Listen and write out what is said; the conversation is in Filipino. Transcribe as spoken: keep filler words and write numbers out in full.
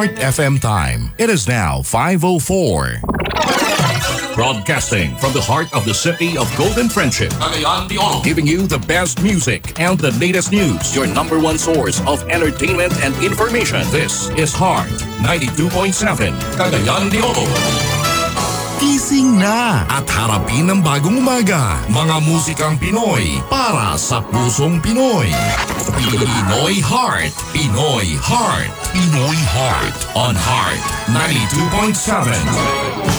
Heart F M time. It is now five oh four. Broadcasting from the heart of the city of Golden Friendship, Cagayan de Oro, giving you the best music and the latest news. Your number one source of entertainment and information. This is Heart ninety-two point seven, Cagayan de Oro. Gising na at harapin ang bagong umaga. Mga musikang Pinoy para sa pusong Pinoy. Pinoy Heart. Pinoy Heart. Pinoy Heart on Heart ninety-two point seven.